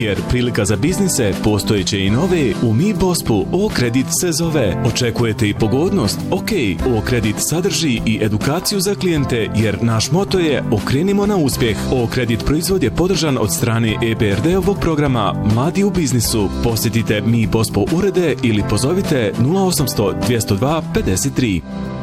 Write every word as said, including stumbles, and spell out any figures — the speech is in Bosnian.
Jer prilika za biznise postojeće i nove u Mi Bospu O-Kredit se zove. Očekujete i pogodnost? Ok, O-Kredit sadrži i edukaciju za klijente jer naš moto je okrenimo na uspjeh. O-Kredit proizvod je podržan od strane E B R D-ovog programa Mladi u biznisu. Posjetite Mi Bospu urede ili pozovite nula osam sto dvjesto dva pedeset tri.